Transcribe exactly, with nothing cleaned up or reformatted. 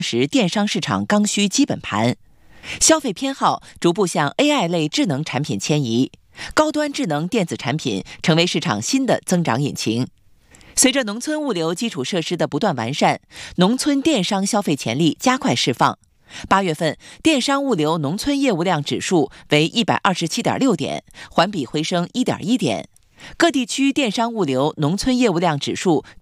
时电商市场刚需基本盘，消费偏好逐步向 A I 类智能产品迁移，高端智能电子产品成为市场新的增长引擎。随着农村物流基础设施的不断完善，农村电商消费潜力加快释放。八月份，电商物流农村业务量指数为一百二十七点六点，环比回升一点一点。各地区电商物流农村业务量指数